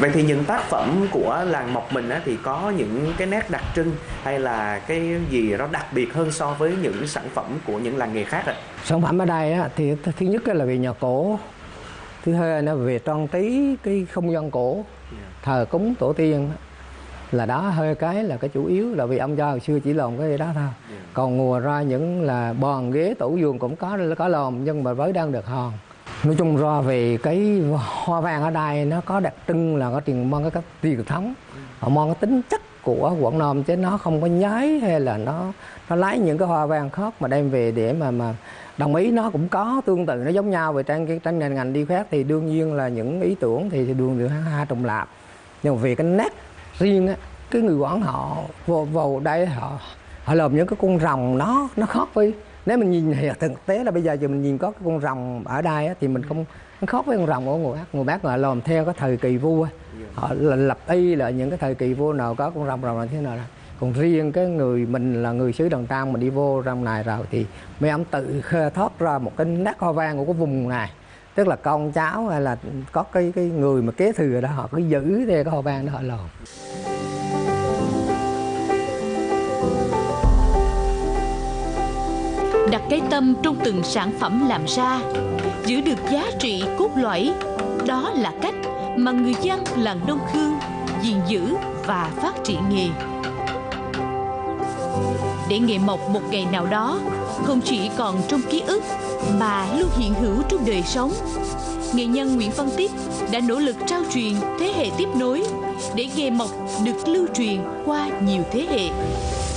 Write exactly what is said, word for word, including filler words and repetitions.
Vậy thì những tác phẩm của làng mộc mình á, thì có những cái nét đặc trưng hay là cái gì đó đặc biệt hơn so với những sản phẩm của những làng nghề khác ạ? Sản phẩm ở đây á, thì thứ nhất là về nhà cổ, thứ hai là về trang trí cái không gian cổ, thờ cúng tổ tiên, là đó hơi cái là cái chủ yếu, là vì ông cha hồi xưa chỉ làm cái đó thôi. Còn ngùa ra những là bàn ghế tủ giường cũng có có làm, nhưng mà với đang được hòn. Nói chung ra về cái hoa văn ở đây nó có đặc trưng là có truyền mang cái truyền thống, họ mang cái tính chất của Quảng Nam, chứ nó không có nhái hay là nó nó lấy những cái hoa văn khác mà đem về để mà mà đồng ý. Nó cũng có tương tự, nó giống nhau về trên cái trên ngành ngành đi khác thì đương nhiên là những ý tưởng thì, thì đường được hai trùng lạp, nhưng mà về cái nét riêng á, cái người Quảng họ vào, vào đây họ họ làm những cái con rồng nó nó khác với, nếu mình nhìn thì thực tế là bây giờ giờ mình nhìn có cái con rồng ở đây á, thì mình không, nó khác với con rồng của người Bắc. Người Bắc là làm theo cái thời kỳ vua, họ là lập y là những cái thời kỳ vua nào có con rồng rồng là thế nào đó. Còn riêng cái người mình là người xứ Đồng Trang, mình đi vô trong này rồi thì mấy ông tự khai thoát ra một cái nét hoa văn của cái vùng này, tức là con cháu hay là có cái cái người mà kế thừa đó họ cứ giữ theo cái hoa văn đó họ làm. Đặt cái tâm trong từng sản phẩm làm ra, giữ được giá trị cốt lõi, đó là cách mà người dân làng Đông Khương gìn giữ và phát triển nghề. Để nghề mộc một ngày nào đó không chỉ còn trong ký ức mà luôn hiện hữu trong đời sống, nghệ nhân Nguyễn Văn Tiếp đã nỗ lực trao truyền thế hệ tiếp nối để nghề mộc được lưu truyền qua nhiều thế hệ.